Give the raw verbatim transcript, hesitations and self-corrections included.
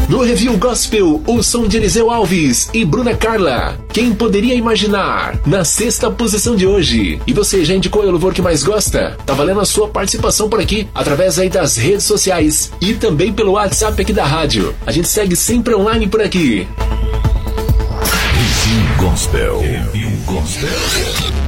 No Review Gospel, o som de Eliseu Alves e Bruna Carla. Quem poderia imaginar? Na sexta posição de hoje. E você já indicou o louvor que mais gosta? Tá valendo a sua participação por aqui, através aí das redes sociais e também pelo WhatsApp aqui da rádio. A gente segue sempre online por aqui. Review Gospel. Review Gospel.